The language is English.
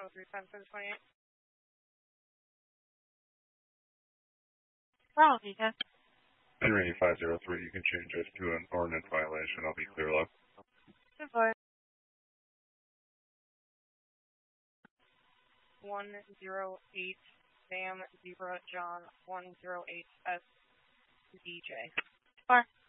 35728. Oh, okay. Henry 503, you can change this to an ordinance violation. I'll be clear left. Good boy. 108 Sam Zebra John 108 S DJ. Far.